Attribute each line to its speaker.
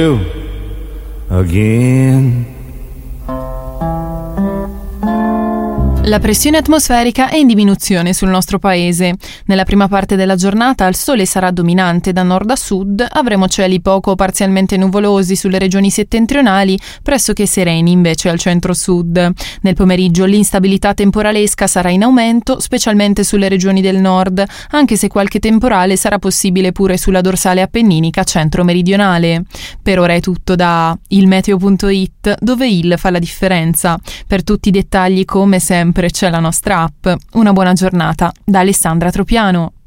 Speaker 1: again.
Speaker 2: La pressione atmosferica è in diminuzione sul nostro paese. Nella prima parte della giornata il sole sarà dominante da nord a sud, avremo cieli poco o parzialmente nuvolosi sulle regioni settentrionali, pressoché sereni invece al centro-sud. Nel pomeriggio l'instabilità temporalesca sarà in aumento, specialmente sulle regioni del nord, anche se qualche temporale sarà possibile pure sulla dorsale appenninica centro-meridionale. Per ora è tutto da ilmeteo.it, dove il fa la differenza. Per tutti i dettagli, come sempre, c'è la nostra app. Una buona giornata da Alessandra Tropiano.